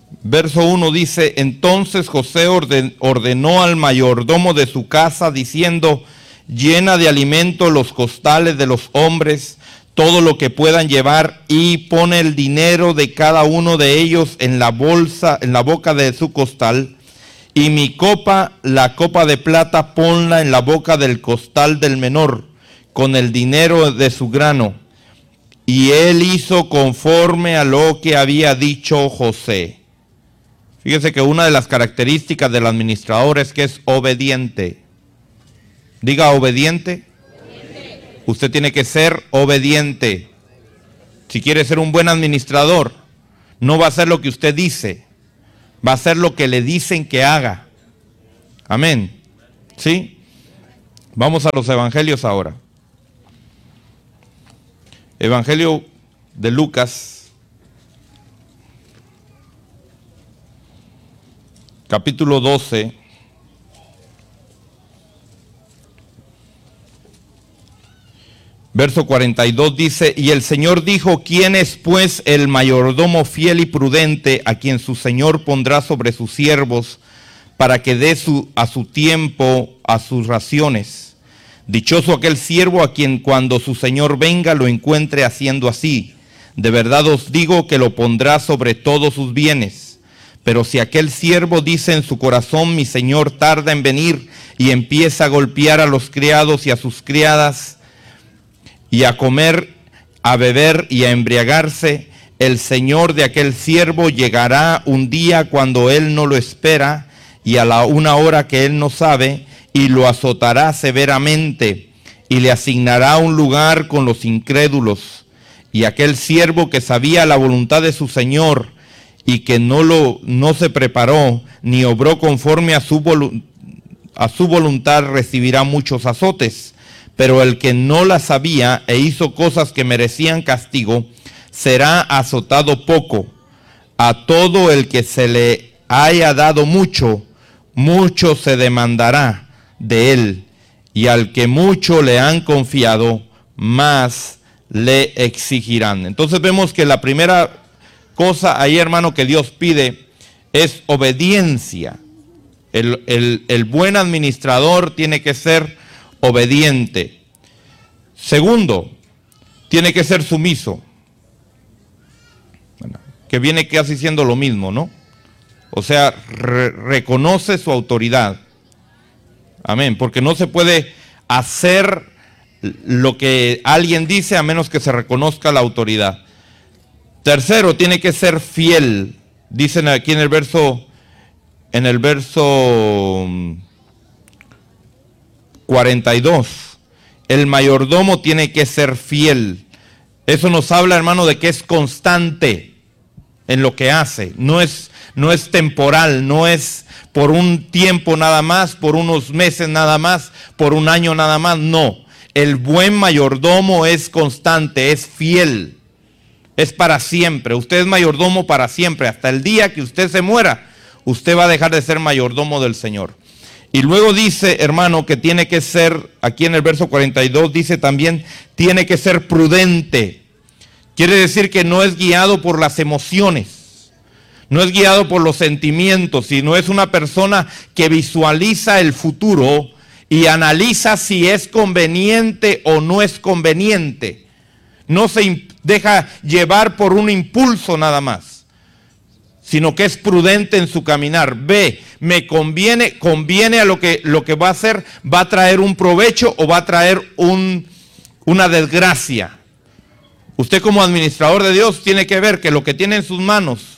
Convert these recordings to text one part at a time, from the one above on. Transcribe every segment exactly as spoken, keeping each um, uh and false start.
Verso uno dice: entonces José ordenó al mayordomo de su casa diciendo: llena de alimento los costales de los hombres, todo lo que puedan llevar, y pone el dinero de cada uno de ellos en la bolsa, en la boca de su costal. Y mi copa, la copa de plata, ponla en la boca del costal del menor, con el dinero de su grano. Y él hizo conforme a lo que había dicho José. Fíjese que una de las características del administrador es que es obediente. Diga obediente. Obediente. Usted tiene que ser obediente. Si quiere ser un buen administrador, no va a hacer lo que usted dice, va a hacer lo que le dicen que haga. Amén. ¿Sí? Vamos a los evangelios ahora. Evangelio de Lucas, capítulo doce. Verso cuarenta y dos dice: y el Señor dijo: ¿quién es pues el mayordomo fiel y prudente, a quien su Señor pondrá sobre sus siervos, para que dé su, a su tiempo a sus raciones? Dichoso aquel siervo a quien cuando su Señor venga lo encuentre haciendo así. De verdad os digo que lo pondrá sobre todos sus bienes. Pero si aquel siervo dice en su corazón: mi Señor tarda en venir, y empieza a golpear a los criados y a sus criadas, y a comer, a beber y a embriagarse, el Señor de aquel siervo llegará un día cuando él no lo espera, y a la una hora que él no sabe, y lo azotará severamente, y le asignará un lugar con los incrédulos. Y aquel siervo que sabía la voluntad de su Señor, y que no, lo, no se preparó, ni obró conforme a su, volu- a su voluntad, recibirá muchos azotes. Pero el que no la sabía e hizo cosas que merecían castigo, será azotado poco. A todo el que se le haya dado mucho, mucho se demandará de él, y al que mucho le han confiado, más le exigirán. Entonces vemos que la primera cosa ahí, hermano, que Dios pide es obediencia. El, el, el buen administrador tiene que ser obediente. Segundo, tiene que ser sumiso. Bueno, que viene casi siendo lo mismo, ¿no? O sea, re- reconoce su autoridad. Amén, porque no se puede hacer lo que alguien dice a menos que se reconozca la autoridad. Tercero, tiene que ser fiel. Dicen aquí en el verso, en el verso cuarenta y dos, el mayordomo tiene que ser fiel. Eso nos habla, hermano, de que es constante en lo que hace. No es, no es temporal, no es por un tiempo nada más, por unos meses nada más, por un año nada más, no. El buen mayordomo es constante, es fiel, es para siempre. Usted es mayordomo para siempre, hasta el día que usted se muera, usted va a dejar de ser mayordomo del Señor. Y luego dice, hermano, que tiene que ser, aquí en el verso cuarenta y dos dice también, tiene que ser prudente. Quiere decir que no es guiado por las emociones. No es guiado por los sentimientos, sino es una persona que visualiza el futuro y analiza si es conveniente o no es conveniente. No se deja llevar por un impulso nada más, sino que es prudente en su caminar. Ve, me conviene, conviene a lo que, lo que va a hacer, va a traer un provecho o va a traer un, una desgracia. Usted como administrador de Dios tiene que ver que lo que tiene en sus manos,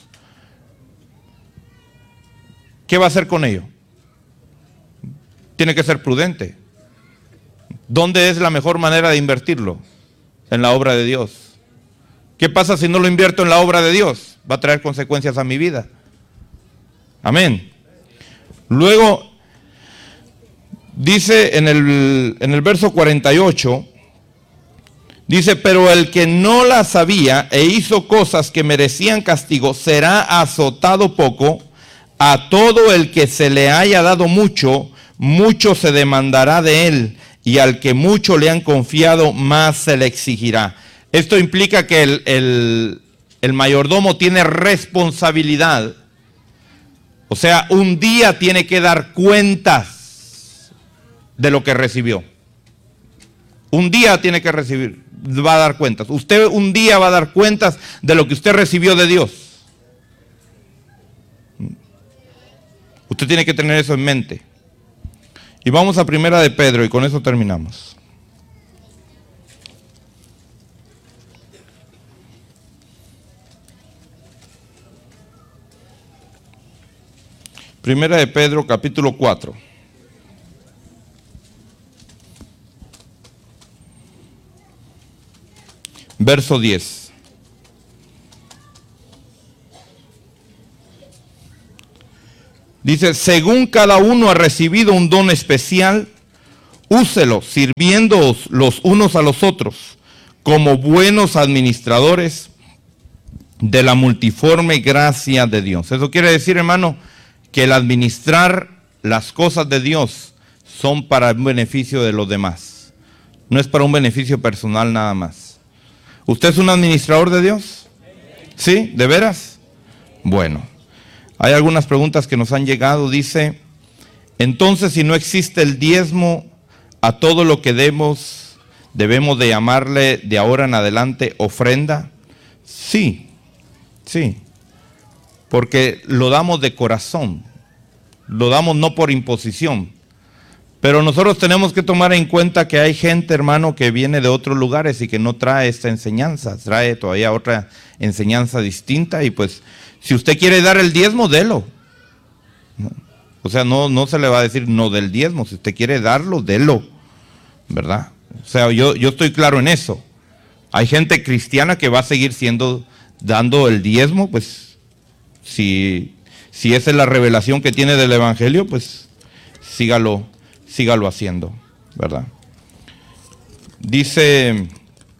¿qué va a hacer con ello? Tiene que ser prudente. ¿Dónde es la mejor manera de invertirlo? En la obra de Dios. ¿Qué pasa si no lo invierto en la obra de Dios? Va a traer consecuencias a mi vida. Amén. Luego, dice en el, en el verso cuarenta y ocho, dice, pero el que no la sabía e hizo cosas que merecían castigo, será azotado poco. A todo el que se le haya dado mucho, mucho se demandará de él, y al que mucho le han confiado, más se le exigirá. Esto implica que el, el, el mayordomo tiene responsabilidad O sea, un día tiene que dar cuentas de lo que recibió. Un día tiene que recibir, va a dar cuentas. Usted un día va a dar cuentas de lo que usted recibió de Dios. Usted tiene que tener eso en mente. Y vamos a Primera de Pedro y con eso terminamos. Primera de Pedro, capítulo cuatro. Verso diez. Dice, según cada uno ha recibido un don especial, úselo, sirviéndoos los unos a los otros, como buenos administradores de la multiforme gracia de Dios. Eso quiere decir, hermano, que el administrar las cosas de Dios son para el beneficio de los demás. No es para un beneficio personal nada más. ¿Usted es un administrador de Dios? ¿Sí? ¿De veras? Bueno, hay algunas preguntas que nos han llegado. Dice, entonces si no existe el diezmo, a todo lo que demos, ¿debemos de llamarle de ahora en adelante ofrenda? Sí, sí. Porque lo damos de corazón, lo damos no por imposición. Pero nosotros tenemos que tomar en cuenta que hay gente, hermano, que viene de otros lugares y que no trae esta enseñanza, trae todavía otra enseñanza distinta. Y pues, si usted quiere dar el diezmo, délo. O sea, no, no se le va a decir no del diezmo. Si usted quiere darlo, délo, ¿verdad? O sea, yo, yo estoy claro en eso. Hay gente cristiana que va a seguir siendo, dando el diezmo, pues, si, si esa es la revelación que tiene del Evangelio, pues, sígalo. Sígalo haciendo, ¿verdad? Dice,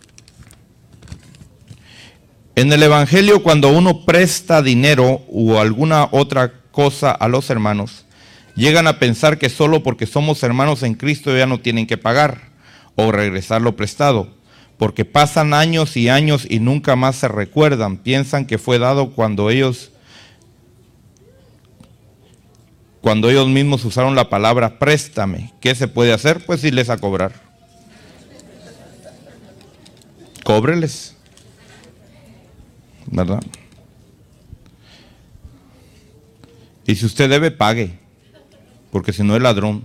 en el Evangelio cuando uno presta dinero o alguna otra cosa a los hermanos, llegan a pensar que solo porque somos hermanos en Cristo ya no tienen que pagar o regresar lo prestado, porque pasan años y años y nunca más se recuerdan, piensan que fue dado cuando ellos Cuando ellos mismos usaron la palabra préstame. ¿Qué se puede hacer? Pues irles a cobrar. Cóbreles, ¿verdad? Y si usted debe, pague, porque si no es ladrón.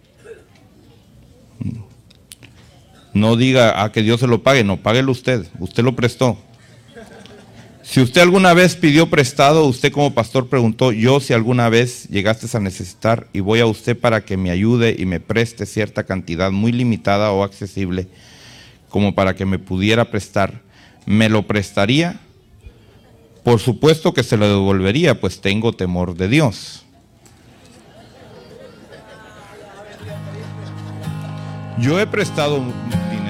No diga a que Dios se lo pague, no, páguelo usted, usted lo prestó. Si usted alguna vez pidió prestado, usted como pastor preguntó, yo si alguna vez llegaste a necesitar y voy a usted para que me ayude y me preste cierta cantidad muy limitada o accesible, como para que me pudiera prestar, ¿me lo prestaría? Por supuesto que se lo devolvería, pues tengo temor de Dios. Yo he prestado